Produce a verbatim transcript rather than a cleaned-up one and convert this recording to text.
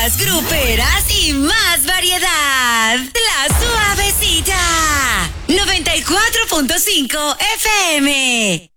Bachateras, gruperas y más variedad. La Suavecita. noventa y cuatro punto cinco F M.